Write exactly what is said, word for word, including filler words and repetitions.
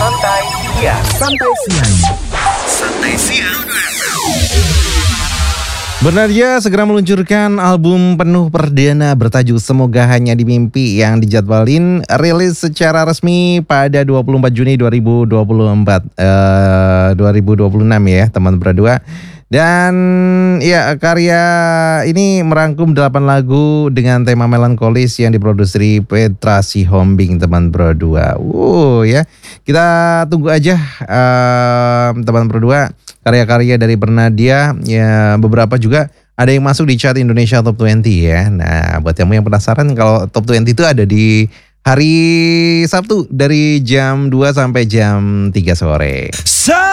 Santai Siang. Santai Siang. Santai Siang. Bernadia segera meluncurkan album penuh perdana bertajuk Semoga Hanya di Mimpi yang dijadwalin rilis secara resmi pada dua puluh empat Juni dua ribu dua puluh empat uh, dua ribu dua puluh enam ya teman berdua. Dan ya karya ini merangkum delapan lagu dengan tema melankolis yang diproduksi Petra Sihombing teman berdua. Wow ya. Kita tunggu aja uh, teman berdua karya-karya dari Bernadia. Ya beberapa juga ada yang masuk di chart Indonesia Top dua puluh ya. Nah, buat kamu yang penasaran kalau Top dua puluh itu ada di hari Sabtu dari jam dua sampai jam tiga sore.